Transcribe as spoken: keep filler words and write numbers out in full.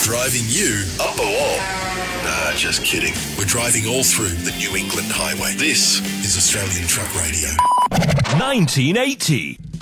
Driving you up a wall. Nah, just kidding. We're driving all through the New England highway. This is Australian Truck Radio. nineteen eighty.